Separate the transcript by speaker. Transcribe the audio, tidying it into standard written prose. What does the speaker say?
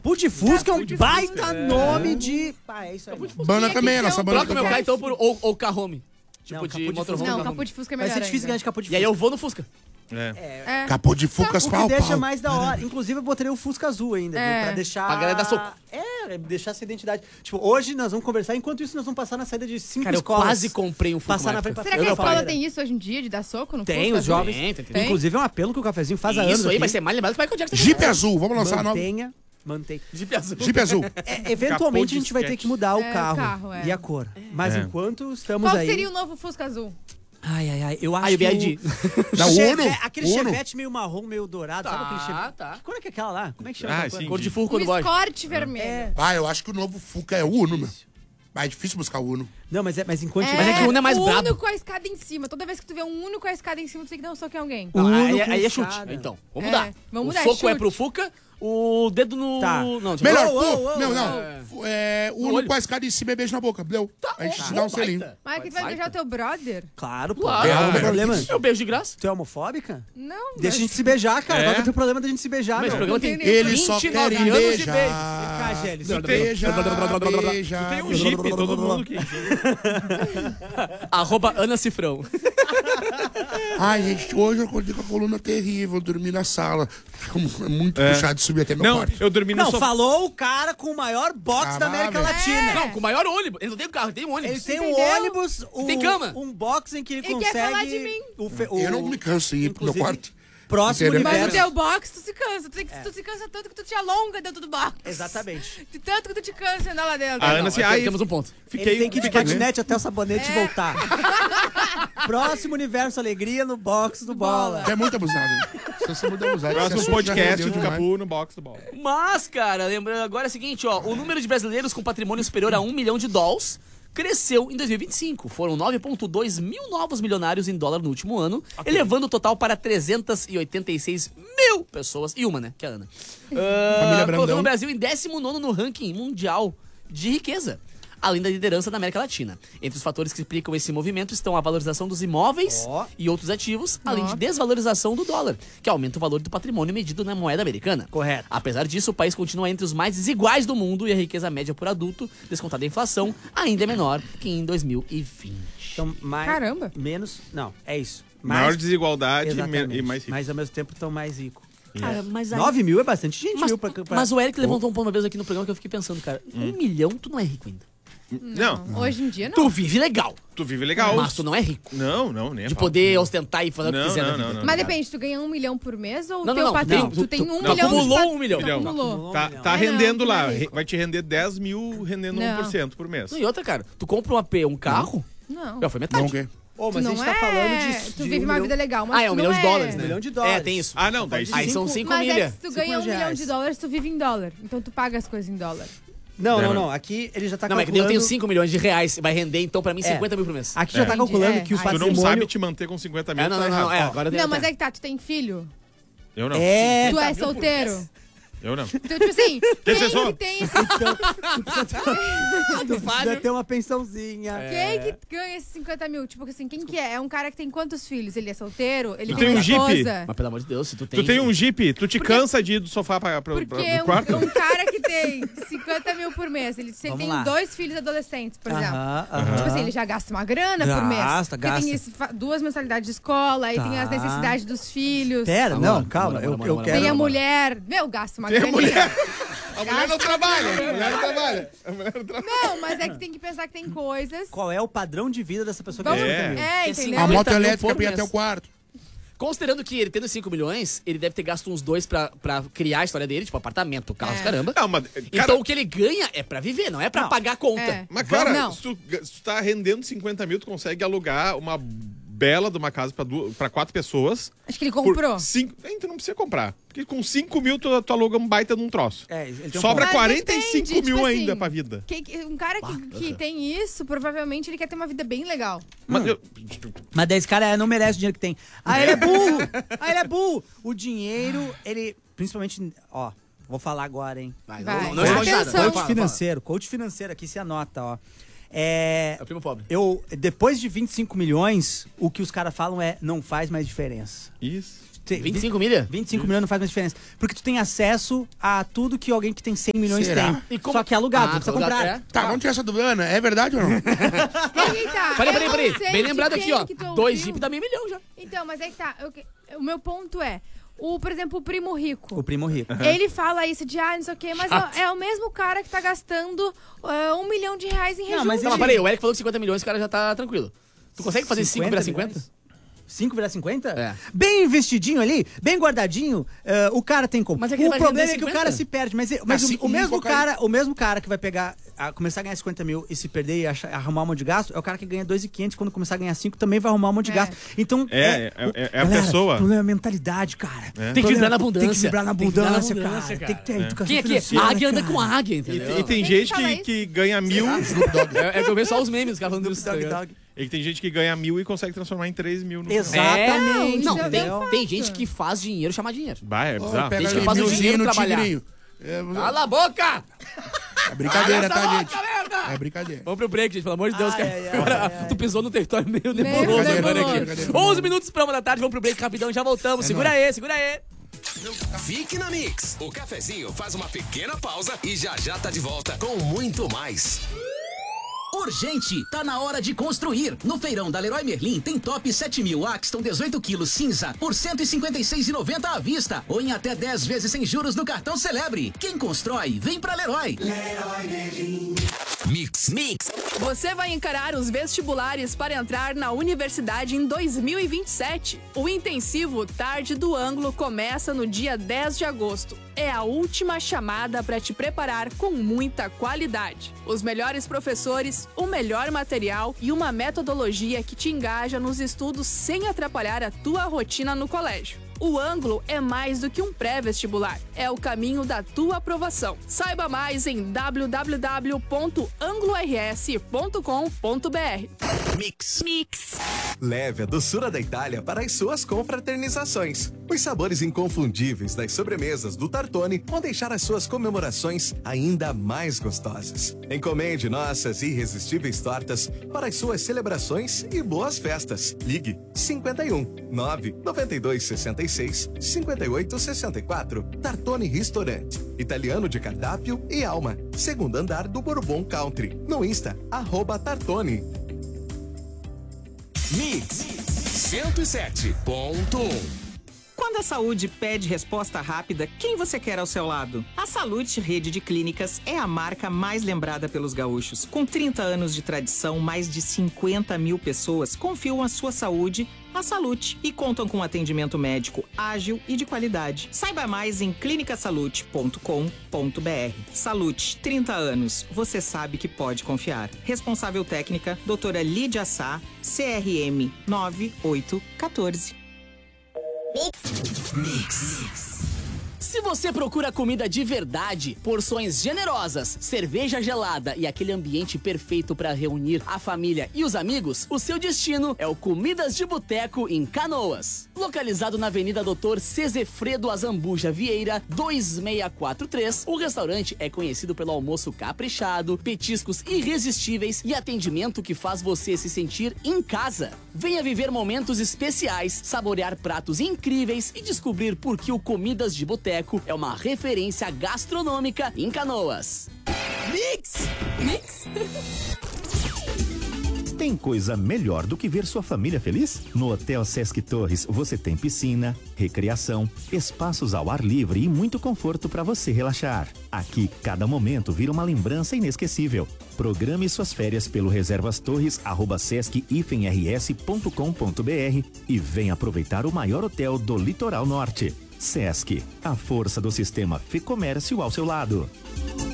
Speaker 1: Capu de Fusca é um baita nome de...
Speaker 2: É isso aí.
Speaker 3: Banda também, a nossa banda.
Speaker 4: Troca meu carro então por ou carro-home. Tipo
Speaker 1: Não,
Speaker 4: de
Speaker 1: Capu de
Speaker 4: motorhome.
Speaker 5: Não, capô de Fusca é
Speaker 1: Vai
Speaker 5: melhor
Speaker 1: ser difícil ganhar
Speaker 5: ainda.
Speaker 1: de Capu de
Speaker 4: E
Speaker 1: Fusca.
Speaker 4: aí eu vou no Fusca.
Speaker 5: É.
Speaker 3: Capô de Fucas,
Speaker 1: O que
Speaker 3: pau,
Speaker 1: deixa
Speaker 3: pau.
Speaker 1: mais da hora. Inclusive, eu botaria o Fusca azul ainda, viu? Pra deixar...
Speaker 4: Pra galera dar soco.
Speaker 1: Deixar essa identidade. Tipo, hoje nós vamos conversar, enquanto isso nós vamos passar na saída de 5
Speaker 4: Cara, eu
Speaker 1: escolas.
Speaker 4: quase comprei um Fusca.
Speaker 1: Passar na frente pra
Speaker 5: Será que a
Speaker 1: Eu
Speaker 5: escola
Speaker 1: falei.
Speaker 5: tem isso hoje em dia, de dar soco no
Speaker 1: Tem,
Speaker 5: Fusca
Speaker 1: os
Speaker 5: azul?
Speaker 1: jovens.
Speaker 4: Tem.
Speaker 1: Inclusive, é um apelo que o Cafezinho faz há anos
Speaker 4: Isso aí
Speaker 1: aqui.
Speaker 4: vai ser mais lembrado que o Michael Jackson.
Speaker 3: Jeep azul, vamos lançar a nova.
Speaker 1: Mantém.
Speaker 4: Jeep azul.
Speaker 3: Jeep azul.
Speaker 1: Eventualmente
Speaker 2: Capô de
Speaker 1: a gente vai ter
Speaker 2: sketch.
Speaker 1: que mudar o
Speaker 5: É, o
Speaker 1: carro,
Speaker 5: carro, é.
Speaker 1: e a cor. Mas enquanto estamos
Speaker 5: Qual
Speaker 1: aí...
Speaker 5: seria o novo Fusca azul?
Speaker 1: Ai, eu acho
Speaker 4: Aí o
Speaker 1: que
Speaker 4: BID.
Speaker 3: Da Uno.
Speaker 1: Aquele
Speaker 3: Uno.
Speaker 1: chevette meio marrom, meio dourado. Sabe aquele chevette?
Speaker 4: Tá.
Speaker 1: Que cor é que é aquela lá? Como é que chama?
Speaker 2: Ah,
Speaker 1: aquela cor?
Speaker 2: sim.
Speaker 4: Cor de Fusca
Speaker 5: Um
Speaker 4: quando boy.
Speaker 5: Escort vermelho.
Speaker 3: Ah, eu acho que o novo Fuca é o Uno, meu. Mas é difícil buscar o Uno.
Speaker 1: Não, mas enquanto...
Speaker 4: Mas é que o Uno é mais
Speaker 5: o
Speaker 4: brabo.
Speaker 5: Uno com a escada em cima. Toda vez que tu vê um Uno com a escada em cima, tu tem que dar um soco em alguém.
Speaker 1: O
Speaker 4: Não,
Speaker 1: Uno
Speaker 4: aí,
Speaker 1: com
Speaker 4: aí é chute.
Speaker 1: escada.
Speaker 4: Então, vamos
Speaker 5: É,
Speaker 4: mudar.
Speaker 5: vamos mudar,
Speaker 4: O soco é
Speaker 5: chute.
Speaker 4: pro Fuca, o dedo no...
Speaker 1: Tá.
Speaker 4: Não, tipo,
Speaker 3: Melhor,
Speaker 1: Ô,
Speaker 3: não. Uno
Speaker 4: olho.
Speaker 3: com a escada em cima e beijo na boca. Deu. A gente te dá um selinho.
Speaker 5: Mas que tu vai beijar o teu brother?
Speaker 1: Claro, pô.
Speaker 4: Claro.
Speaker 1: Qual é o problema?
Speaker 4: Eu beijo de graça.
Speaker 1: Tu é homofóbica?
Speaker 5: Não.
Speaker 1: Deixa a gente se beijar, cara.
Speaker 2: É.
Speaker 1: Qual que é o teu problema da gente se beijar,
Speaker 4: Mas o
Speaker 1: meu?
Speaker 4: programa
Speaker 5: tem
Speaker 4: tem
Speaker 5: nem-
Speaker 3: Eles só
Speaker 4: 29
Speaker 3: querem
Speaker 4: anos de
Speaker 3: beijar.
Speaker 1: Cagélis.
Speaker 3: Beija.
Speaker 2: Tem um Jeep, todo mundo que...
Speaker 4: Arroba Ana Cifrão.
Speaker 3: Ai, gente, hoje eu acordei com a coluna terrível, eu dormi na sala. É muito puxado de subir até meu
Speaker 2: Não,
Speaker 3: quarto.
Speaker 2: eu dormi no
Speaker 1: Não,
Speaker 2: sofá.
Speaker 1: falou o cara com o maior box da América
Speaker 3: velho.
Speaker 1: Latina.
Speaker 4: Não, com o maior ônibus. Ele não tem um carro, ele tem um ônibus.
Speaker 1: Ele tem um
Speaker 5: Entendeu?
Speaker 1: ônibus,
Speaker 4: Tem cama.
Speaker 1: um box em que ele
Speaker 5: E
Speaker 1: consegue...
Speaker 5: quer falar de mim.
Speaker 3: Eu não me canso de ir pro meu
Speaker 1: inclusive,
Speaker 3: quarto.
Speaker 1: Próximo
Speaker 3: Entendeu?
Speaker 5: Mas no
Speaker 1: universo.
Speaker 5: teu box, tu se cansa. Tu se cansa tanto que tu te alonga dentro do box.
Speaker 1: Exatamente.
Speaker 5: De tanto que tu te cansa andar lá dentro.
Speaker 2: A Ana
Speaker 4: Não,
Speaker 2: assim,
Speaker 4: aqui
Speaker 2: ai,
Speaker 4: temos um ponto.
Speaker 1: Ele tem que ir de patinete até o sabonete e voltar. Próximo universo alegria no box do Bola.
Speaker 3: É muito abusado. Você é muito abusado.
Speaker 2: Próximo
Speaker 3: Esse assunto já
Speaker 2: podcast
Speaker 3: rendeu
Speaker 2: do
Speaker 3: demais.
Speaker 2: Capu no box do bola.
Speaker 4: Mas, cara, lembrando agora é o seguinte, ó. O número de brasileiros com patrimônio superior a $1 milhão cresceu em 2025. Foram 9,2 mil novos milionários em dólar no último ano, elevando o total para 386 mil pessoas. E uma, né? Que é a Ana.
Speaker 3: Família Brandão.
Speaker 4: Colocando o Brasil em 19º no ranking mundial de riqueza, além da liderança da América Latina. Entre os fatores que explicam esse movimento estão a valorização dos imóveis e outros ativos, além de desvalorização do dólar, que aumenta o valor do patrimônio medido na moeda americana.
Speaker 1: Correto.
Speaker 4: Apesar disso, o país continua entre os mais desiguais do mundo e a riqueza média por adulto, descontada a inflação, ainda é menor que em 2020.
Speaker 1: Então, mais...
Speaker 5: Caramba.
Speaker 1: Menos... Não, é isso.
Speaker 2: Maior desigualdade
Speaker 1: Exatamente.
Speaker 2: e mais rico.
Speaker 1: Mas ao mesmo tempo estão mais ricos.
Speaker 4: Cara, mas aí...
Speaker 1: 9 mil é bastante gente,
Speaker 4: Mas,
Speaker 1: viu? Pra...
Speaker 4: mas o Eric levantou um ponto uma vez aqui no programa que eu fiquei pensando, cara. 1 milhão, tu não é rico ainda.
Speaker 2: Não,
Speaker 5: Hoje em dia, não.
Speaker 4: Tu vive legal,
Speaker 2: tu vive legal.
Speaker 4: mas tu não é rico.
Speaker 2: Não, nem é
Speaker 4: De
Speaker 2: pau.
Speaker 4: poder ostentar e fazer o que
Speaker 2: Não,
Speaker 4: quiser
Speaker 2: não,
Speaker 4: da vida.
Speaker 2: não, não.
Speaker 5: Mas depende, tu ganha 1 milhão por mês ou
Speaker 4: Não,
Speaker 5: teu
Speaker 4: não,
Speaker 5: patrão?
Speaker 4: não,
Speaker 5: Tu tem 1
Speaker 4: não,
Speaker 5: milhão
Speaker 4: acumulou
Speaker 5: de
Speaker 4: 1 milhão.
Speaker 5: Tu
Speaker 2: Milhão.
Speaker 5: acumulou.
Speaker 2: Tá
Speaker 5: É,
Speaker 2: rendendo
Speaker 5: não,
Speaker 2: lá.
Speaker 5: não é rico.
Speaker 2: Vai te render 10 mil rendendo
Speaker 5: Não.
Speaker 2: 1% por mês.
Speaker 4: Não, e outra, cara, tu compra um AP, um carro,
Speaker 5: Não.
Speaker 4: já foi metade.
Speaker 3: Não, o quê?
Speaker 1: Ô,
Speaker 5: Tu
Speaker 1: mas a
Speaker 5: não
Speaker 1: gente tá falando de...
Speaker 5: Tu vive uma vida legal, mas
Speaker 4: Ah, é
Speaker 5: tu
Speaker 4: $1 milhão
Speaker 5: não
Speaker 4: de dólares,
Speaker 1: $1
Speaker 4: né?
Speaker 1: milhão de dólares.
Speaker 4: É, tem isso.
Speaker 2: Ah, não, daí
Speaker 4: Aí são
Speaker 1: Cinco-
Speaker 4: 5
Speaker 5: Mas é
Speaker 4: milha.
Speaker 5: que se tu ganha 1 milhão
Speaker 1: reais.
Speaker 5: de dólares, tu vive em dólar. Então tu paga as coisas em dólar.
Speaker 1: Não. Aqui ele já tá
Speaker 4: Não, mas
Speaker 1: calculando...
Speaker 4: eu tenho 5 milhões de reais, vai render então pra mim 50 mil por mês.
Speaker 1: Aqui já tá
Speaker 5: Entendi.
Speaker 1: calculando
Speaker 5: É.
Speaker 1: que o
Speaker 5: Tu
Speaker 2: Tu
Speaker 1: patrimônio...
Speaker 2: não sabe te manter com 50 mil,
Speaker 4: É, não,
Speaker 2: tá
Speaker 4: não,
Speaker 2: errado.
Speaker 4: não, é, agora
Speaker 5: Não, mas é que tá, tu tem filho?
Speaker 2: Eu não.
Speaker 1: É...
Speaker 5: Tu é solteiro?
Speaker 2: Eu não.
Speaker 5: Então, tipo assim, quem
Speaker 2: pessoa?
Speaker 5: que tem esse...
Speaker 1: Tu precisa ter uma pensãozinha.
Speaker 5: Quem que ganha esses 50 mil? Tipo assim, quem que é? É um cara que tem quantos filhos? Ele é solteiro? Ele
Speaker 2: Tu
Speaker 5: tem
Speaker 2: tem
Speaker 5: uma
Speaker 2: um Jeep?
Speaker 5: esposa?
Speaker 4: Mas pelo amor de Deus, se tu tem...
Speaker 2: Tu tem um Jeep, tu te cansa de ir do sofá pro
Speaker 5: Porque
Speaker 2: quarto?
Speaker 5: um cara que tem 50 mil por mês, se ele
Speaker 1: Vamos
Speaker 5: tem
Speaker 1: lá.
Speaker 5: 2 filhos adolescentes, por exemplo.
Speaker 1: Aham.
Speaker 5: Tipo assim, ele já gasta uma grana por mês.
Speaker 1: Gasta,
Speaker 5: Porque tem
Speaker 1: gasta.
Speaker 5: 2 mensalidades de escola, aí tem as
Speaker 1: Tá.
Speaker 5: necessidades dos filhos.
Speaker 1: Pera,
Speaker 4: Vamos lá,
Speaker 1: não, calma.
Speaker 4: bora, bora,
Speaker 1: Eu
Speaker 4: bora,
Speaker 1: quero...
Speaker 5: Tem a mulher. Meu, gasta uma
Speaker 2: Tem a
Speaker 5: graninha.
Speaker 2: mulher. A mulher não trabalha. A mulher não trabalha.
Speaker 5: Não, mas é que tem que pensar que tem coisas.
Speaker 1: Qual é o padrão de vida dessa pessoa que
Speaker 5: Vamos,
Speaker 1: ganha
Speaker 2: É.
Speaker 1: 50 mil?
Speaker 5: é,
Speaker 4: Esse
Speaker 5: entendeu?
Speaker 3: A
Speaker 4: 50
Speaker 3: moto
Speaker 4: mil
Speaker 3: elétrica
Speaker 4: por
Speaker 3: pra ir
Speaker 4: mês.
Speaker 3: até o quarto.
Speaker 4: Considerando que ele tendo 5 milhões, ele deve ter gasto uns 2 pra criar a história dele, tipo apartamento, carro,
Speaker 5: É.
Speaker 4: caramba.
Speaker 2: Não, mas, cara,
Speaker 4: Então o que ele ganha é pra viver, não é pra
Speaker 1: Não.
Speaker 4: pagar a conta.
Speaker 5: É.
Speaker 2: mas, cara,
Speaker 5: Não.
Speaker 2: se tu tá rendendo 50 mil, tu consegue alugar uma bela de uma casa pra 4 pessoas.
Speaker 5: Acho que ele comprou.
Speaker 2: Por 5... Tu não precisa comprar. Porque com 5 mil tu aluga um baita num troço.
Speaker 1: É, ele tem um
Speaker 2: Sobra
Speaker 5: Mas
Speaker 2: 45
Speaker 5: depende,
Speaker 2: mil
Speaker 5: tipo
Speaker 2: ainda
Speaker 5: assim,
Speaker 2: pra vida.
Speaker 5: Um cara que tem isso, provavelmente ele quer ter uma vida bem legal.
Speaker 2: Mas eu-
Speaker 1: Mas daí esse cara não merece o dinheiro que tem. Ah, ele é burro! Ah, ele é burro! O dinheiro, ele... Principalmente... Ó, vou falar agora, hein?
Speaker 4: Vai,
Speaker 5: Vai.
Speaker 4: não esconde nada.
Speaker 5: Atenção.
Speaker 4: Fala,
Speaker 1: Coach financeiro. Coach financeiro aqui, se anota, ó. É...
Speaker 4: É o primo pobre.
Speaker 1: Depois de 25 milhões, o que os caras falam é não faz mais diferença.
Speaker 2: Isso.
Speaker 4: 25 milha?
Speaker 1: 25 milhões não faz mais diferença. Porque tu tem acesso a tudo que alguém que tem 100 milhões
Speaker 3: Será?
Speaker 1: tem.
Speaker 4: E como-
Speaker 1: Só que é alugado,
Speaker 4: Ah,
Speaker 1: tu precisa
Speaker 4: alugado,
Speaker 1: comprar.
Speaker 4: é?
Speaker 3: Tá, vamos tirar essa dúvida, Ana. É verdade ou não?
Speaker 5: Aí tá.
Speaker 4: Peraí.
Speaker 5: Eu não sei
Speaker 4: Bem
Speaker 5: de
Speaker 4: lembrado aqui,
Speaker 5: quem
Speaker 4: ó.
Speaker 5: que tu
Speaker 4: 2
Speaker 5: ouviu.
Speaker 4: Jeep dá meio milhão já.
Speaker 5: Então, mas aí que tá. O meu ponto é, por exemplo, o primo rico.
Speaker 1: O primo rico.
Speaker 5: Ele fala isso de, não sei o quê, mas é o mesmo cara que tá gastando R$1 milhão em rejunte.
Speaker 1: mas
Speaker 4: Tá, mas peraí, o Eric falou que 50 milhões, o cara já tá tranquilo. Tu consegue fazer 5 virar 50?
Speaker 1: 5 virar 50?
Speaker 4: É.
Speaker 1: Bem investidinho ali, bem guardadinho, o cara tem como.
Speaker 4: Mas é que ele
Speaker 1: o
Speaker 4: vai
Speaker 1: problema
Speaker 4: render
Speaker 1: é que o
Speaker 4: 50.
Speaker 1: cara se perde. Mas
Speaker 3: cinco
Speaker 1: o
Speaker 3: mil
Speaker 1: mesmo
Speaker 3: qualquer-
Speaker 1: o mesmo cara que vai pegar, começar a ganhar 50 mil e se perder e arrumar um monte de gasto, é o cara que ganha 2.500, quando começar a ganhar 5 também vai arrumar um monte de gasto. Então,
Speaker 2: É a
Speaker 1: galera,
Speaker 2: pessoa.
Speaker 1: O problema é a mentalidade, cara.
Speaker 4: Tem que vibrar na abundância.
Speaker 1: Tem que vibrar na
Speaker 4: Tem que vibrar na
Speaker 1: abundância,
Speaker 4: abundância,
Speaker 1: cara. Tem que ter educação
Speaker 4: Quem aqui?
Speaker 1: financeira,
Speaker 4: A águia anda
Speaker 1: cara.
Speaker 4: com águia, entendeu?
Speaker 2: E tem
Speaker 5: Quem
Speaker 2: gente
Speaker 5: fala
Speaker 2: que ganha 1.000.
Speaker 4: É que eu vejo só os memes, os caras falando disso. tá
Speaker 1: Dog,
Speaker 4: ligado?
Speaker 1: dog.
Speaker 2: E tem gente que ganha 1.000 e consegue transformar em 3.000 no final.
Speaker 1: Exatamente.
Speaker 4: Não,
Speaker 1: entendeu?
Speaker 4: tem gente que faz dinheiro chamar dinheiro.
Speaker 2: Bah, é
Speaker 3: Ó,
Speaker 2: bizarro.
Speaker 3: pega
Speaker 4: Gente que
Speaker 3: ali
Speaker 4: faz o
Speaker 3: 1.000
Speaker 4: dinheiro
Speaker 3: no
Speaker 4: trabalhar.
Speaker 3: tigrinho.
Speaker 4: Cala a boca!
Speaker 3: É brincadeira,
Speaker 4: Cala
Speaker 3: tá,
Speaker 4: essa
Speaker 3: gente?
Speaker 4: boca, merda!
Speaker 3: É brincadeira.
Speaker 4: Vamos pro break, gente, pelo amor de Deus.
Speaker 1: Ai,
Speaker 4: cara.
Speaker 1: ai, ai,
Speaker 4: Agora,
Speaker 1: ai, ai.
Speaker 4: tu pisou no território meio nebuloso
Speaker 3: Brincadeira,
Speaker 4: agora aqui.
Speaker 3: brincadeira.
Speaker 4: 11 minutos pra 1 da tarde, vamos pro break rapidão, já voltamos. Segura aí.
Speaker 6: Fique na Mix. O cafezinho faz uma pequena pausa e já tá de volta com muito mais.
Speaker 7: Urgente, tá na hora de construir. No feirão da Leroy Merlin tem top 7000 Axton 18 kg cinza por R$ 156,90 à vista ou em até 10 vezes sem juros no cartão Celebre. Quem constrói, vem pra Leroy.
Speaker 6: Mix.
Speaker 8: Você vai encarar os vestibulares para entrar na universidade em 2027. O intensivo Tarde do Ângulo começa no dia 10 de agosto. É a última chamada para te preparar com muita qualidade. Os melhores professores, o melhor material e uma metodologia que te engaja nos estudos sem atrapalhar a tua rotina no colégio. O Ângulo é mais do que um pré-vestibular. É o caminho da tua aprovação. Saiba mais em www.anglors.com.br.
Speaker 6: Mix. Leve a doçura da Itália para as suas confraternizações. Os sabores inconfundíveis das sobremesas do Tartone vão deixar as suas comemorações ainda mais gostosas. Encomende nossas irresistíveis tortas para as suas celebrações e boas festas. Ligue 51 992 66 58 64. Tartone Restaurante. Italiano de cardápio e alma. Segundo andar do Bourbon Country. No Insta, @Tartone. Mix 107.1.
Speaker 9: Quando a saúde pede resposta rápida, quem você quer ao seu lado? A Salute Rede de Clínicas é a marca mais lembrada pelos gaúchos. Com 30 anos de tradição, mais de 50 mil pessoas confiam a sua saúde à Salute e contam com atendimento médico ágil e de qualidade. Saiba mais em clinicasalute.com.br. Salute, 30 anos, você sabe que pode confiar. Responsável técnica, doutora Lídia Sá, CRM 9814.
Speaker 4: Se você procura comida de verdade, porções generosas, cerveja gelada e aquele ambiente perfeito para reunir a família e os amigos, o seu destino é o Comidas de Boteco em Canoas. Localizado na Avenida Doutor Cezefredo Azambuja Vieira, 2643, o restaurante é conhecido pelo almoço caprichado, petiscos irresistíveis e atendimento que faz você se sentir em casa. Venha viver momentos especiais, saborear pratos incríveis e descobrir por que o Comidas de Boteco é uma referência gastronômica em Canoas. Mix!
Speaker 10: Tem coisa melhor do que ver sua família feliz? No Hotel Sesc Torres você tem piscina, recreação, espaços ao ar livre e muito conforto para você relaxar. Aqui, cada momento vira uma lembrança inesquecível. Programe suas férias pelo reservastorres@sesc-rs.com.br e venha aproveitar o maior hotel do litoral norte. Sesc, a força do sistema Fê Comércio ao seu lado.